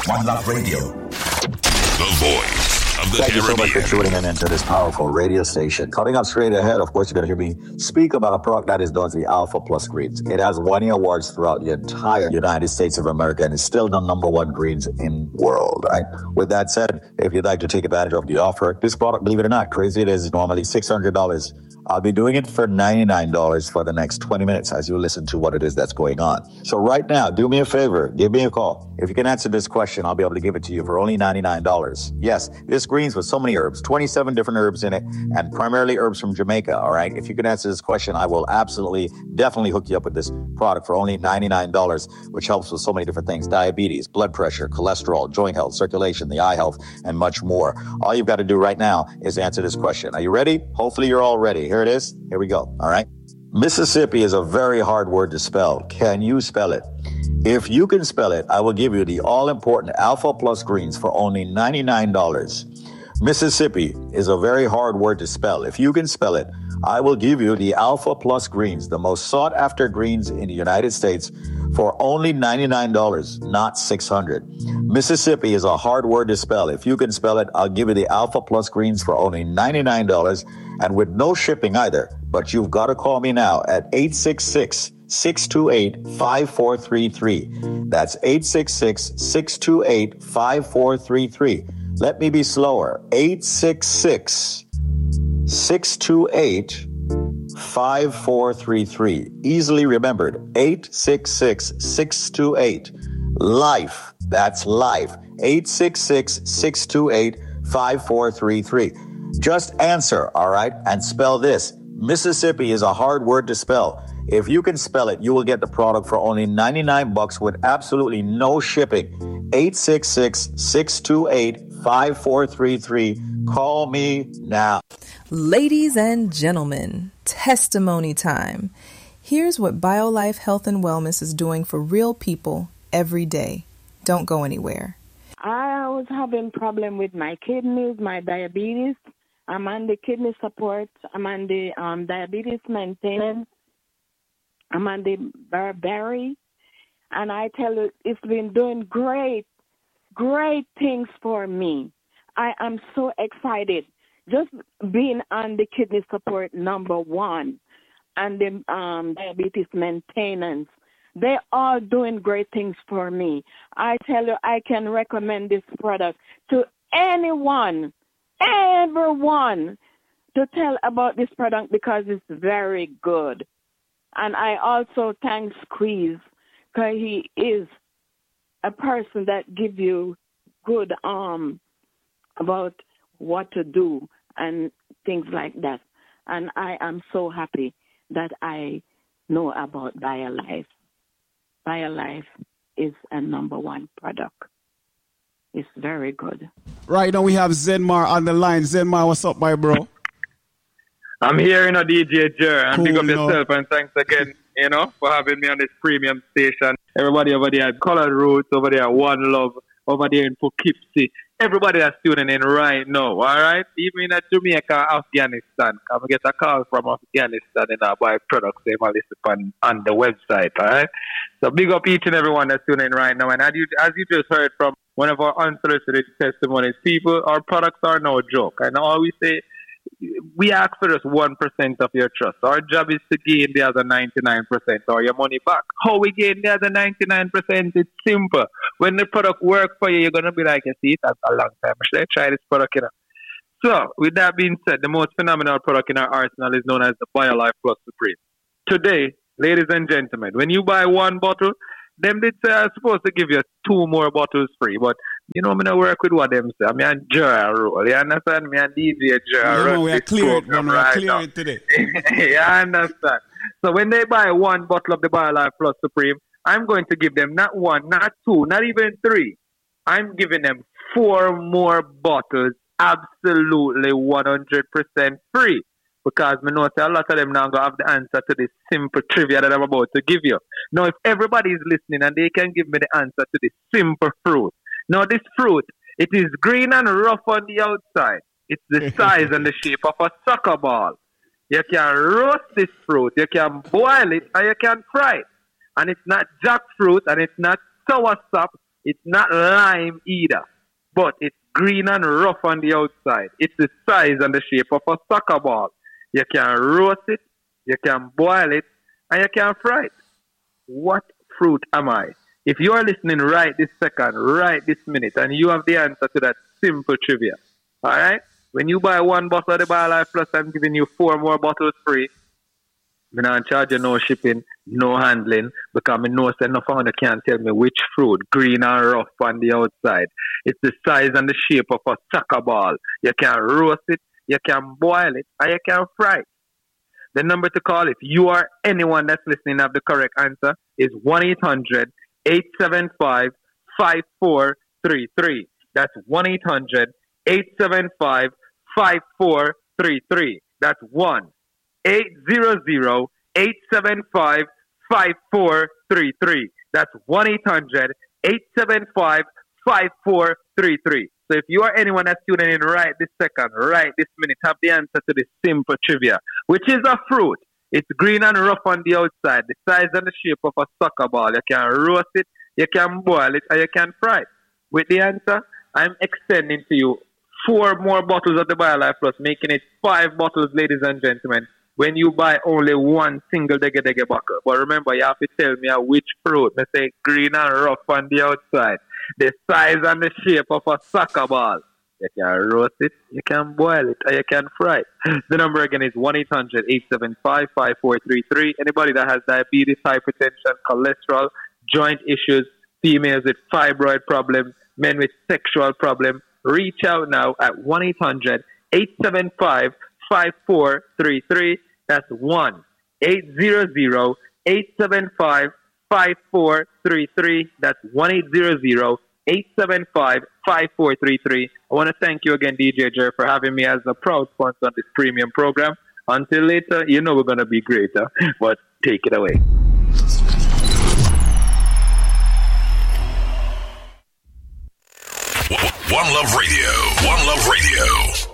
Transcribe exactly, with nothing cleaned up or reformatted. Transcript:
One Love Radio. The voice of the Thank you so much for Caribbean. tuning in into this powerful radio station. Coming up straight ahead, of course, you're going to hear me speak about a product that is known as the Alpha Plus Greens. It has won awards throughout the entire United States of America and is still the number one greens in the world. Right? With that said, if you'd like to take advantage of the offer, this product, believe it or not, crazy it is, normally six hundred dollars. I'll be doing it for ninety-nine dollars for the next twenty minutes as you listen to what it is that's going on. So right now, do me a favor, give me a call. If you can answer this question, I'll be able to give it to you for only ninety-nine dollars. Yes, this greens with so many herbs, twenty-seven different herbs in it, and primarily herbs from Jamaica, all right? If you can answer this question, I will absolutely, definitely hook you up with this product for only ninety-nine dollars, which helps with so many different things: diabetes, blood pressure, cholesterol, joint health, circulation, the eye health, and much more. All you've got to do right now is answer this question. Are you ready? Hopefully you're all ready. Here it is. Here we go. All right. Mississippi is a very hard word to spell. Can you spell it? If you can spell it, I will give you the all-important Alpha Plus Greens for only ninety-nine dollars. Mississippi is a very hard word to spell. If you can spell it, I will give you the Alpha Plus Greens, the most sought-after greens in the United States, for only ninety-nine dollars, not six hundred dollars. Mississippi is a hard word to spell. If you can spell it, I'll give you the Alpha Plus Greens for only ninety-nine dollars and with no shipping either. But you've got to call me now at eight six six, six two eight, five four three three. That's eight six six, six two eight, five four three three. Let me be slower. eight six six, six two eight, five four three three. Easily remembered. eight six six, six two eight, LIFE. That's life. eight six six, six two eight, five four three three. Just answer, all right? And spell this. Mississippi is a hard word to spell. If you can spell it, you will get the product for only ninety-nine bucks with absolutely no shipping. eight six six, six two eight, five four three three. Call me now. Ladies and gentlemen, testimony time. Here's what BioLife Health and Wellness is doing for real people every day. Don't go anywhere. I was having problem with my kidneys, my diabetes. I'm on the kidney support. I'm on the um, diabetes maintenance. I'm on the Barberry. And I tell you, it's been doing great, great things for me. I am so excited. Just being on the kidney support number one and the um, diabetes maintenance, they're all doing great things for me. I tell you, I can recommend this product to anyone, everyone, to tell about this product because it's very good. And I also thank Squeeze because he is a person that gives you good um about what to do and things like that. And I am so happy that I know about BioLife. BioLife is a number one product. It's very good. Right now we have Zenmar on the line. Zenmar, what's up, my bro? I'm here, you know, D J Jer, and Cool, big up you know. yourself, and thanks again, you know, for having me on this premium station. Everybody over there at Colored Roots, over there at One Love, over there in Poughkeepsie. Everybody that's tuning in right now, all right? Even in Jamaica, Afghanistan. I'm going to get a call from Afghanistan and I buy products they might listen on, on the website, all right? So big up each and everyone that's tuning in right now. And as you, as you just heard from one of our unsolicited testimonies, people, our products are no joke. And I always say, we ask for just one percent of your trust. Our job is to gain the other ninety-nine percent or your money back. How we gain the other ninety-nine percent? It's simple. When the product works for you, you're going to be like, you see, it that's a long time. Should I try this product, you know? So, with that being said, the most phenomenal product in our arsenal is known as the BioLife Plus Supreme. Today, ladies and gentlemen, when you buy one bottle, them did say I'm supposed to give you two more bottles free, but you know, I'm going to work with what them say. I'm a Jer role. You understand? Me and D J Jer. No, no, we are clearing it, we are clearing it today. You understand? So when they buy one bottle of the BioLife Plus Supreme, I'm going to give them not one, not two, not even three. I'm giving them four more bottles absolutely one hundred percent free. Because I know a lot of them now going to have the answer to this simple trivia that I'm about to give you. Now, if everybody is listening and they can give me the answer to this simple fruit. Now, this fruit, it is green and rough on the outside. It's the size and the shape of a soccer ball. You can roast this fruit, you can boil it, and you can fry it. And it's not jackfruit and it's not soursop. It's not lime either, but it's green and rough on the outside. It's the size and the shape of a soccer ball. You can roast it, you can boil it, and you can fry it. What fruit am I? If you are listening right this second, right this minute, and you have the answer to that simple trivia, all right? When you buy one bottle of the BioLife Plus, I'm giving you four more bottles free. I'm not charge you no shipping, no handling, because I know that no founder can't tell me which fruit, green and rough on the outside. It's the size and the shape of a soccer ball. You can roast it, you can boil it, and you can fry it. The number to call if you or anyone that's listening and have the correct answer is one eight hundred eight seven five five four three three. That's one eight hundred eight seven five five four three three. That's one eight hundred eight seven five five four three three. That's one eight hundred eight seven five five four three three. So if you are anyone that's tuning in right this second, right this minute, have the answer to this simple trivia, which is a fruit. It's green and rough on the outside, the size and the shape of a soccer ball. You can roast it, you can boil it, and you can fry it. With the answer, I'm extending to you four more bottles of the BioLife Plus, making it five bottles, ladies and gentlemen, when you buy only one single Dege Dege buckle. But remember, you have to tell me uh, which fruit. They say green and rough on the outside, the size and the shape of a soccer ball. You can roast it, you can boil it, or you can fry it. The number again is one eight hundred eight seven five five four three three. Anybody that has diabetes, hypertension, cholesterol, joint issues, females with fibroid problems, men with sexual problems, reach out now at one eight hundred eight seven five five four three three. That's one eight hundred eight seven five five four three three. That's one eight hundred eight seven five five four three three. I want to thank you again, D J Jer, for having me as a proud sponsor of this premium program. Until later, you know we're going to be greater, but take it away. One Love Radio. One Love Radio.